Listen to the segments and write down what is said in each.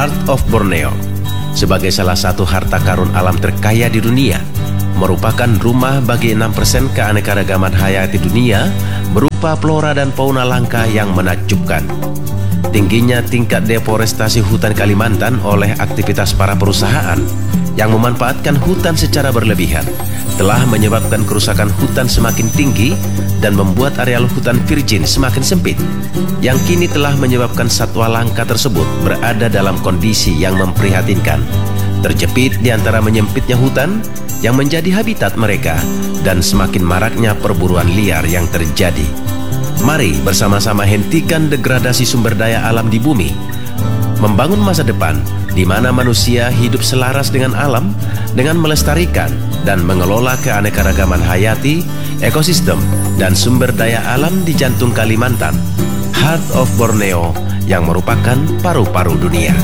Heart of Borneo sebagai salah satu harta karun alam terkaya di dunia, merupakan rumah bagi 6% keanekaragaman hayati dunia berupa flora dan fauna langka yang menakjubkan. Tingginya tingkat deforestasi hutan Kalimantan oleh aktivitas para perusahaan yang memanfaatkan hutan secara berlebihan telah menyebabkan kerusakan hutan semakin tinggi dan membuat areal hutan virgin semakin sempit, yang kini telah menyebabkan satwa langka tersebut berada dalam kondisi yang memprihatinkan, terjepit di antara menyempitnya hutan yang menjadi habitat mereka dan semakin maraknya perburuan liar yang terjadi. Mari bersama-sama hentikan degradasi sumber daya alam di bumi, membangun masa depan di mana manusia hidup selaras dengan alam dengan melestarikan dan mengelola keanekaragaman hayati, ekosistem, dan sumber daya alam di jantung Kalimantan, Heart of Borneo, yang merupakan paru-paru dunia.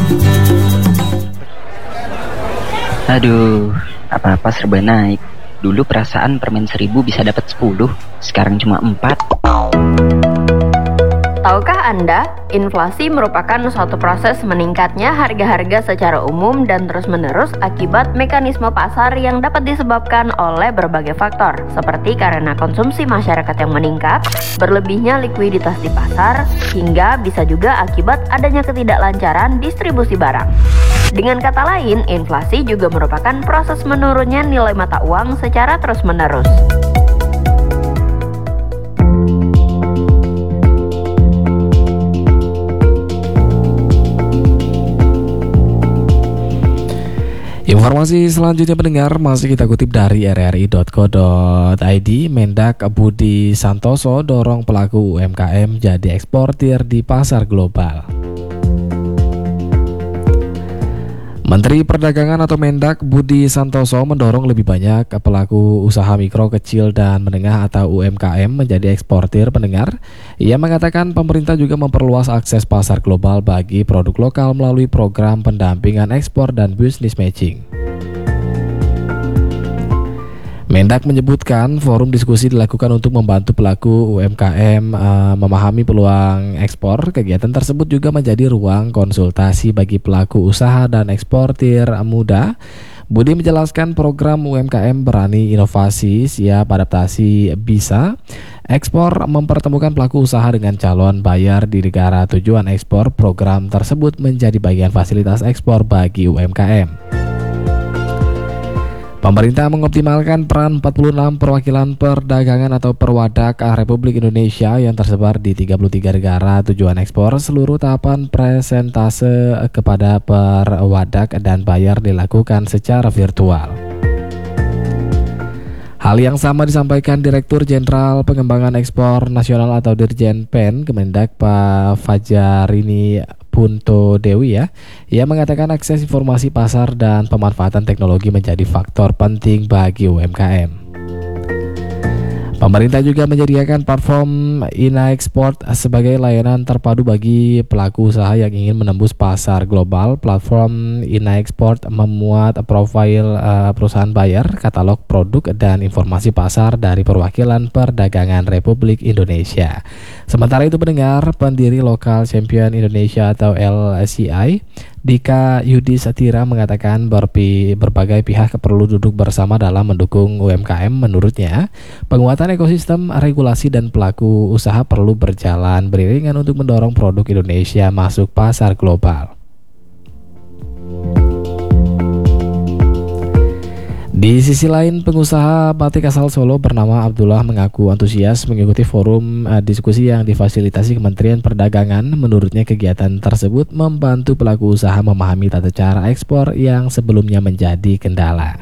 Aduh, apa-apa serba naik. Dulu perasaan permen 1000 bisa dapat 10, sekarang cuma 4. Tahukah Anda, inflasi merupakan suatu proses meningkatnya harga-harga secara umum dan terus-menerus akibat mekanisme pasar yang dapat disebabkan oleh berbagai faktor, seperti karena konsumsi masyarakat yang meningkat, berlebihnya likuiditas di pasar, hingga bisa juga akibat adanya ketidaklancaran distribusi barang. Dengan kata lain, inflasi juga merupakan proses menurunnya nilai mata uang secara terus-menerus. Informasi selanjutnya pendengar masih kita kutip dari rri.co.id. Mendak Budi Santoso dorong pelaku UMKM jadi eksportir di pasar global. Menteri Perdagangan atau Mendak Budi Santoso mendorong lebih banyak pelaku usaha mikro, kecil, dan menengah atau UMKM menjadi eksportir pendengar. Ia mengatakan pemerintah juga memperluas akses pasar global bagi produk lokal melalui program pendampingan ekspor dan business matching. Mendak menyebutkan forum diskusi dilakukan untuk membantu pelaku UMKM memahami peluang ekspor. Kegiatan tersebut juga menjadi ruang konsultasi bagi pelaku usaha dan eksportir muda. Budi menjelaskan program UMKM Berani Inovasi Siap Adaptasi Bisa Ekspor mempertemukan pelaku usaha dengan calon buyer di negara tujuan ekspor. Program tersebut menjadi bagian fasilitas ekspor bagi UMKM. Pemerintah mengoptimalkan peran 46 perwakilan perdagangan atau perwadak Republik Indonesia yang tersebar di 33 negara tujuan ekspor. Seluruh tahapan presentase kepada perwadak dan buyer dilakukan secara virtual. Hal yang sama disampaikan Direktur Jenderal Pengembangan Ekspor Nasional atau Dirjen PEN Kemendak Pak Fajarini Punto Dewi ya. Ia mengatakan akses informasi pasar dan pemanfaatan teknologi menjadi faktor penting bagi UMKM. Pemerintah juga menyediakan platform InaExport sebagai layanan terpadu bagi pelaku usaha yang ingin menembus pasar global. Platform InaExport memuat profil perusahaan buyer, katalog produk, dan informasi pasar dari perwakilan perdagangan Republik Indonesia. Sementara itu pendengar, pendiri Lokal Champion Indonesia atau LCI, Dika Yudi Satira mengatakan berbagai pihak perlu duduk bersama dalam mendukung UMKM. Menurutnya, penguatan ekosistem, regulasi, dan pelaku usaha perlu berjalan beriringan untuk mendorong produk Indonesia masuk pasar global. Di sisi lain, pengusaha batik asal Solo bernama Abdullah mengaku antusias mengikuti forum diskusi yang difasilitasi Kementerian Perdagangan. Menurutnya kegiatan tersebut membantu pelaku usaha memahami tata cara ekspor yang sebelumnya menjadi kendala.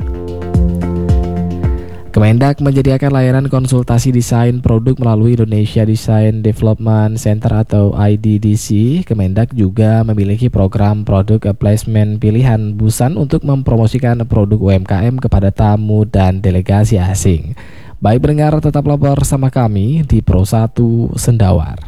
Kemendak menyediakan layanan konsultasi desain produk melalui Indonesia Design Development Center atau IDDC. Kemendak juga memiliki program produk placement pilihan Busan untuk mempromosikan produk UMKM kepada tamu dan delegasi asing. Baik pendengar, tetaplah bersama kami di Pro 1 Sendawar.